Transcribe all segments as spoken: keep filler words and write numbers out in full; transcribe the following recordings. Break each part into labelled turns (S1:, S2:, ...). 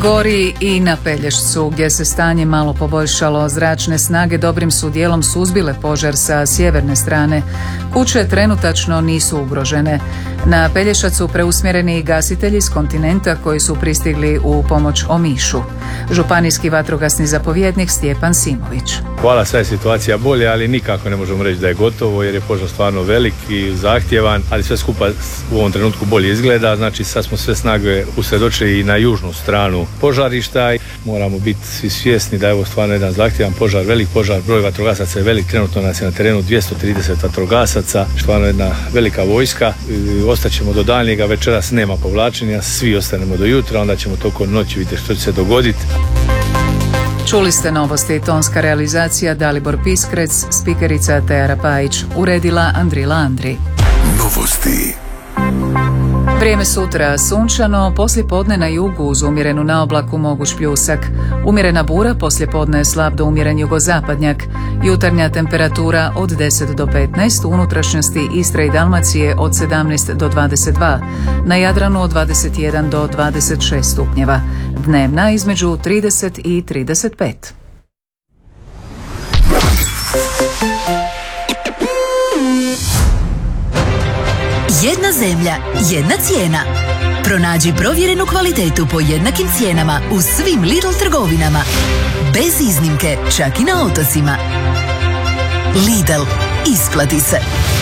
S1: Gori i na Pelješcu, gdje se stanje malo poboljšalo. Zračne snage dobrim su dijelom suzbile požar sa sjeverne strane. Kuće trenutačno nisu ugrožene. Na Pelješac su preusmjereni gasitelji s kontinenta koji su pristigli u pomoć Omišu. Županijski vatrogasni zapovjednik Stjepan Simović.
S2: Hvala, sve je situacija bolje, ali nikako ne možemo reći da je gotovo jer je požar stvarno velik i zahtjevan, ali sve skupa u ovom trenutku bolje izgleda. Znači sad smo sve snage usredočili i na južnu stranu požarišta. Moramo biti svi svjesni da je ovo stvarno jedan zahtjevan požar, velik požar, broj vatrogasaca je velik, trenutno nas je na terenu dvjesto trideset vatrogasaca, stvarno jedna velika vojska. Ostaćemo do daljnjega, večeras nema povlačenja, svi ostanemo do jutra, onda ćemo tokom noći vidjeti što će se dogoditi.
S1: Čuli ste novosti, tonska realizacija Dalibor Piskrec, spikerica Teara Pajić, uredila Andrila Andri.
S3: Novosti.
S1: Vrijeme sutra sunčano, poslijepodne na jugu uz umjerenu naoblaku moguć pljusak. Umjerena bura, poslijepodne slab do umjeren jugozapadnjak. Jutarnja temperatura od deset do petnaest, u unutrašnjosti Istre i Dalmacije od sedamnaest do dvadeset dva, na Jadranu od dvadeset jedan do dvadeset šest stupnjeva. Dnevna između trideset i trideset pet.
S4: Jedna zemlja, jedna cijena. Pronađi provjerenu kvalitetu po jednakim cijenama u svim Lidl trgovinama. Bez iznimke, čak i na otocima. Lidl, isplati se.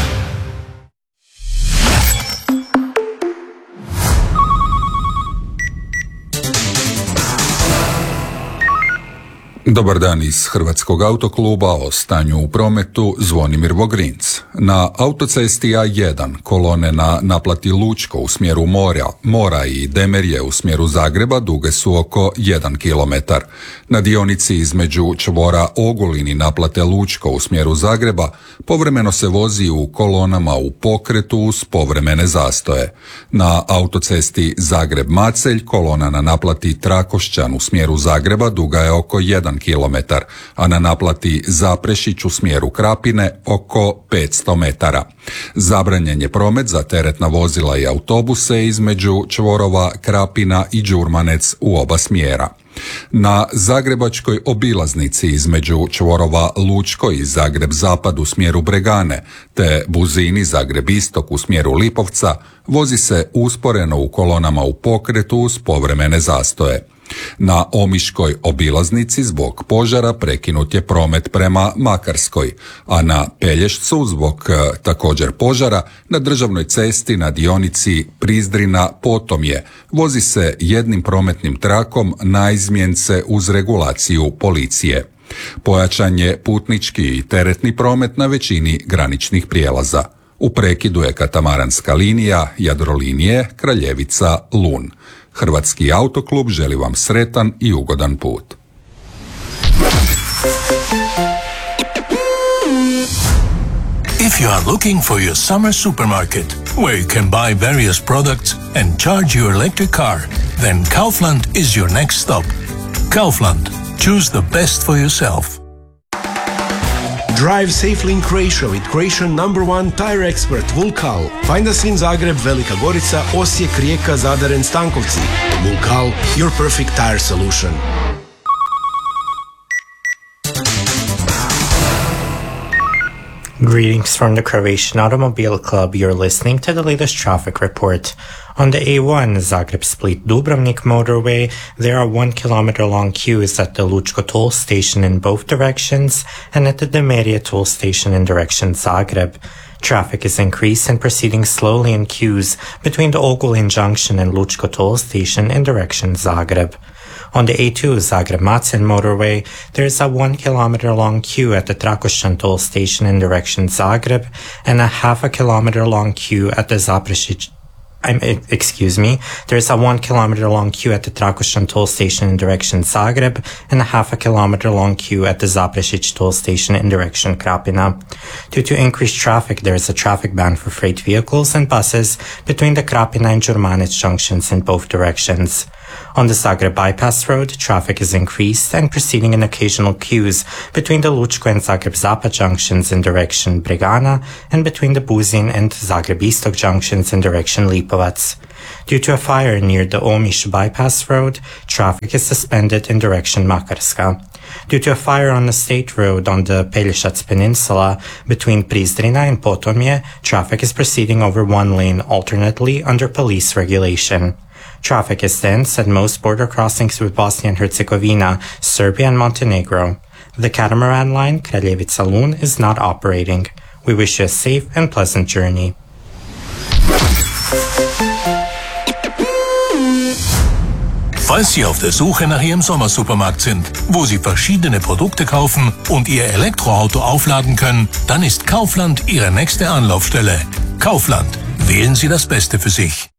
S3: Dobar dan iz Hrvatskog autokluba, o stanju u prometu Zvonimir Vogrinc. Na autocesti A jedan kolone na naplati Lučko u smjeru mora, mora i Demerje u smjeru Zagreba duge su oko jedan kilometar. Na dionici između čvora Ogulin i naplate Lučko u smjeru Zagreba povremeno se vozi u kolonama u pokretu uz povremene zastoje. Na autocesti Zagreb-Macelj kolona na naplati Trakošćan u smjeru Zagreba duga je oko jedan kilometar, a na naplati Zaprešić u smjeru Krapine oko petsto metara. Zabranjen je promet za teretna vozila i autobuse između čvorova Krapina i Đurmanec u oba smjera. Na zagrebačkoj obilaznici između čvorova Lučko i Zagreb-Zapad u smjeru Bregane te Buzini Zagreb-Istok u smjeru Lipovca vozi se usporeno u kolonama u pokretu uz povremene zastoje. Na Omiškoj obilaznici zbog požara prekinut je promet prema Makarskoj, a na Pelješcu zbog također požara na državnoj cesti na dionici Prizdrina Potomje vozi se jednim prometnim trakom naizmjence uz regulaciju policije. Pojačan je putnički i teretni promet na većini graničnih prijelaza. U prekidu je katamaranska linija Jadrolinije Kraljevica-Lun. Hrvatski autoklub želi vam sretan i ugodan put.
S5: If you are looking for your summer supermarket, where you can buy various products and charge your electric car, then Kaufland is your next stop. Kaufland. Choose the best for yourself.
S6: Drive safely in Croatia with Croatian number one tire expert Vulkal. Find us in Zagreb, Velika Gorica, Osijek, Rijeka, Zadar and Stankovci. Vulkal, your perfect tire solution.
S7: Greetings from the Croatian Automobile Club. You're listening to the latest traffic report. On the A one Zagreb-Split-Dubrovnik motorway, there are one kilometer long queues at the Lučko toll station in both directions and at the Demerje toll station in direction Zagreb. Traffic is increased and proceeding slowly in queues between the Ogulin junction and Lučko toll station in direction Zagreb. On the A two Zagreb-Macelj motorway, there is a one kilometer long queue at the Trakošćan toll station in direction Zagreb and a half a kilometer long queue at the Zaprešić I'm, excuse me, there is a one kilometer long queue at the Trakošćan toll station in direction Zagreb and a half a kilometer long queue at the Zaprešić toll station in direction Krapina. Due to increased traffic, there is a traffic ban for freight vehicles and buses between the Krapina and Đurmanec junctions in both directions. On the Zagreb Bypass Road, traffic is increased and proceeding in occasional queues between the Lučko and Zagreb Zapad junctions in direction Bregana and between the Buzin and Zagreb Istok junctions in direction Lipovac. Due to a fire near the Omiš Bypass Road, traffic is suspended in direction Makarska. Due to a fire on the state road on the Pelješac Peninsula between Prizrena and Potomje, traffic is proceeding over one lane alternately under police regulation. Traffic is dense at most border crossings with Bosnia and Herzegovina, Serbia and Montenegro. The catamaran line Kraljevica Lun is not operating. We wish you a safe and pleasant journey.
S5: Falls Sie auf der Suche nach Ihrem Sommersupermarkt sind, wo Sie verschiedene Produkte kaufen und Ihr Elektroauto aufladen können, dann ist Kaufland Ihre nächste Anlaufstelle. Kaufland. Wählen Sie das Beste für sich.